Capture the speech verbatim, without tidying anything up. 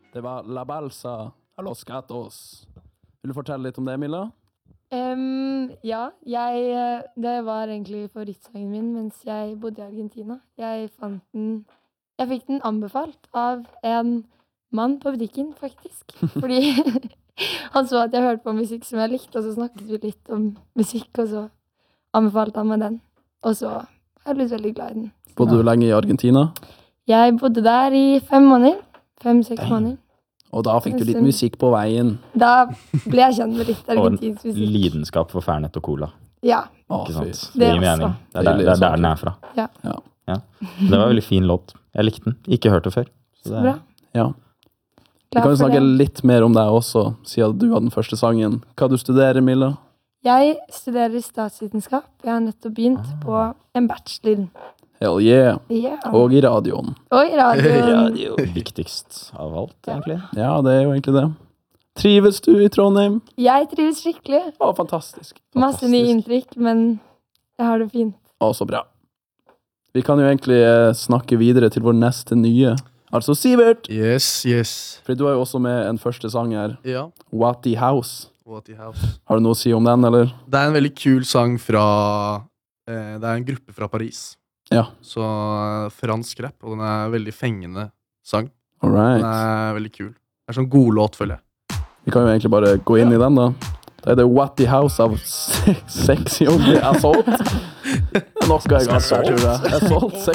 Det var La Balsa a los Gatos. Vil du fortelle litt om det, Milla? Um, ja, jeg, eh, det var egentlig favorittsangen min mens jeg bodde i Argentina. Jeg fant den, jeg fikk den anbefalt av en mann på butikken, faktisk. Fordi han så at jeg hørte på musikk som jeg likte, og så snakket vi litt om musikk, og så anbefalte han meg den. Og så har jeg blitt veldig glad i den. Bodde du lenge i Argentina? Jeg bodde der i fem måneder. Fem-seks måneder. Og da fikk du litt musikk på veien. Da ble jeg kjent med litt Og en argentinsk musikk. lidenskap for Fernet og Cola. Ja, Å, Ikke fy. sant? Det gir også. mening. Det er der, det er der den er fra. Ja. Ja. Ja. Det var en veldig fin låt. Jeg likte den. Ikke hørt det før. Så det bra. Ja. Vi Glad kan jo for snakke det. litt mer om deg også, siden du hadde den første sangen. Hva du studerer, Milla? Jeg studerer statsvitenskap. Jeg har nettopp begynt på en bachelor. Hell yeah. Ja. Og i radioen. Og i radioen. viktigst av alt, egentlig. Ja, det er jo egentlig det. Trives du i Trondheim? Jeg trives skikkelig. Å, fantastisk. Masse nye inntrykk, men jeg har det fint. Å, så bra. Vi kan jo egentlig eh, snakke videre til vår neste nye. Altså Sivert! Yes, yes. For du er jo også med en første sang her. Ja. Watty House. What you have. Har du noe å si om den, eller? Det er en veldig kul sang fra eh, Det er en gruppe fra Paris. Ja. Så eh, fransk rap, og den er en veldig fengende sang. All Den right. er veldig kul. Det er sånn god låt, føler jeg. Vi kan jo egentlig bare gå inn i den, da. Da er det Watty House av Sexy Ugly Assault. Nok en gang, tror jeg. Assault?